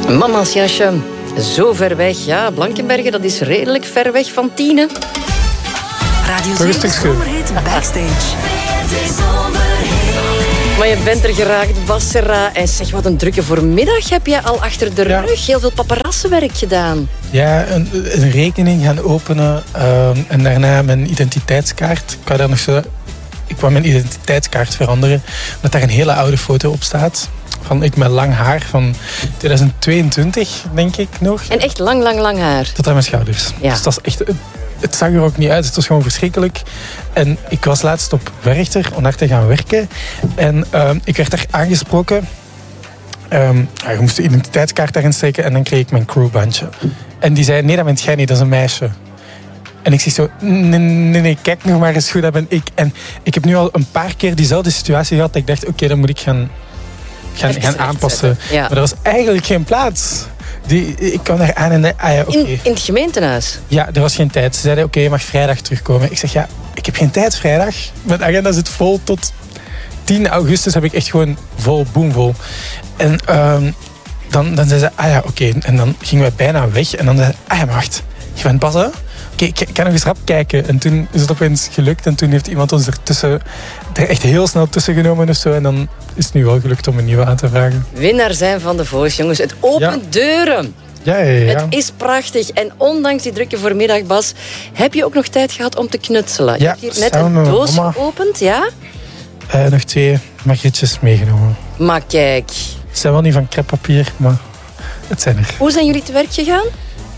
Mama's jasje, zo ver weg. Ja, Blankenberge, dat is redelijk ver weg van Tiene. Radio 2 Zomerhit Backstage. Maar je bent er geraakt, Bassera. En zeg, wat een drukke voormiddag heb je al achter de rug. Heel veel paparassenwerk gedaan. Ja, een rekening gaan openen en daarna mijn identiteitskaart. Ik wou mijn identiteitskaart veranderen, omdat daar een hele oude foto op staat. Van ik met lang haar van 2022, denk ik nog. En echt lang haar. Tot aan mijn schouders. Ja. Dus dat is echt... Het zag er ook niet uit, het was gewoon verschrikkelijk. En ik was laatst op Werchter om daar te gaan werken. En ik werd daar aangesproken. Je moest de identiteitskaart daarin steken en dan kreeg ik mijn crewbandje. En die zei, nee, dat bent jij niet, dat is een meisje. En ik zeg zo, nee, kijk nog maar eens goed, dat ben ik. En ik heb nu al een paar keer diezelfde situatie gehad dat ik dacht, oké, dan moet ik gaan aanpassen. Ja. Maar er was eigenlijk geen plaats. Ik kwam daar aan en... In het gemeentehuis? Ja, er was geen tijd. Ze zeiden, oké, je mag vrijdag terugkomen. Ik zeg, ja, ik heb geen tijd vrijdag. Mijn agenda zit vol tot 10 augustus heb ik echt gewoon boomvol. En dan zei ze, oké. En dan gingen we bijna weg. En dan zei ze, maar wacht, je bent Bas, hè? Oké, ik kan nog eens rap kijken. En toen is het opeens gelukt. En toen heeft iemand ons er echt heel snel tussen genomen of zo. En dan is het nu wel gelukt om een nieuwe aan te vragen. Winnaar zijn van de Voice, jongens. Het opent deuren. Ja. Het is prachtig. En ondanks die drukke voormiddag, Bas, heb je ook nog tijd gehad om te knutselen. Je hebt hier net een doos geopend, ja? Nog 2 margrietjes meegenomen. Maar kijk. Ze zijn wel niet van crêpepapier, maar het zijn er. Hoe zijn jullie te werk gegaan?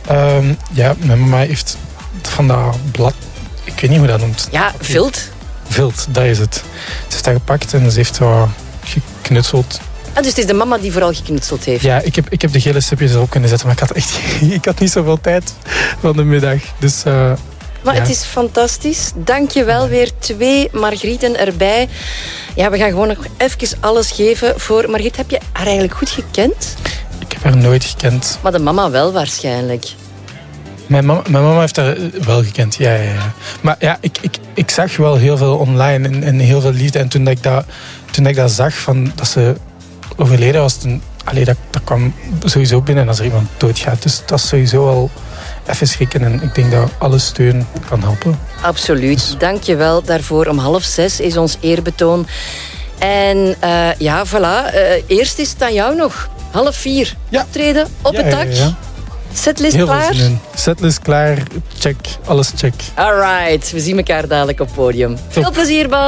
Mijn mama heeft van dat blad, ik weet niet hoe dat noemt. Ja, vilt. Vilt, dat is het. Ze heeft dat gepakt en ze heeft wat geknutseld. Dus het is de mama die vooral geknutseld heeft? Ja, ik heb de gele stipjes erop kunnen zetten, maar ik had niet zoveel tijd van de middag. Dus, maar het is fantastisch. Dank je wel. Weer 2 Margrieten erbij. Ja, we gaan gewoon nog even alles geven voor Margriet. Heb je haar eigenlijk goed gekend? Ik heb haar nooit gekend. Maar de mama wel waarschijnlijk. Mijn mama heeft haar wel gekend, ja. Maar ja, ik zag wel heel veel online en heel veel liefde. En toen ik dat zag, dat ze overleden was, dat kwam sowieso binnen als er iemand doodgaat. Dus dat is sowieso al even schrikken. En ik denk dat alle steun kan helpen. Absoluut. Dus. Dank je wel daarvoor. Om 5:30 is ons eerbetoon. En voilà. Eerst is het aan jou nog. 3:30 optreden op het dak. Ja. Setlist heel klaar? Setlist klaar. Check. Alles check. Alright. We zien elkaar dadelijk op het podium. Veel plezier, Bas.